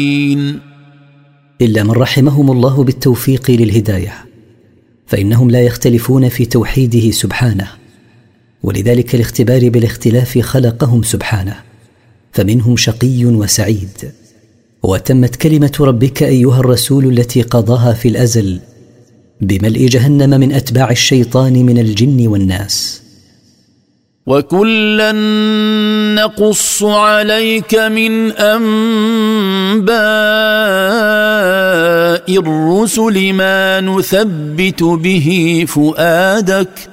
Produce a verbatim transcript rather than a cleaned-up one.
إلا من رحمهم الله بالتوفيق للهداية، فإنهم لا يختلفون في توحيده سبحانه، ولذلك الاختبار بالاختلاف خلقهم سبحانه، فمنهم شقي وسعيد. وتمت كلمة ربك أيها الرسول التي قضاها في الأزل بملء جهنم من أتباع الشيطان من الجن والناس. وكلا نقص عليك من أنباء الرسل ما نثبت به فؤادك